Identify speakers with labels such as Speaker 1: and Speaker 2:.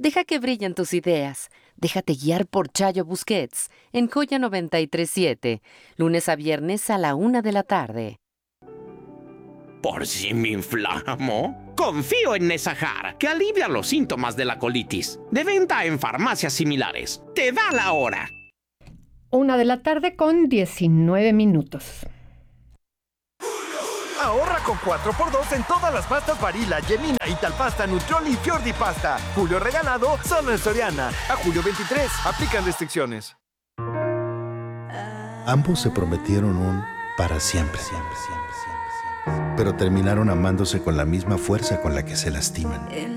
Speaker 1: Deja que brillen tus ideas. Déjate guiar por Chayo Busquets en Joya 93.7, lunes a viernes a la 1 de la tarde.
Speaker 2: ¿Por si me inflamo? Confío en Nesajar, que alivia los síntomas de la colitis. De venta en farmacias similares. ¡Te da la hora!
Speaker 3: 1 de la tarde con 19 minutos.
Speaker 4: Ahorra con 4x2 en todas las pastas Barilla, Gelina, Italpasta, Nutrioli y Fiordi Pasta. Julio regalado solo en Soriana. A julio 23. Aplican restricciones.
Speaker 5: Ambos se prometieron un para siempre. Pero terminaron amándose con la misma fuerza con la que se lastiman.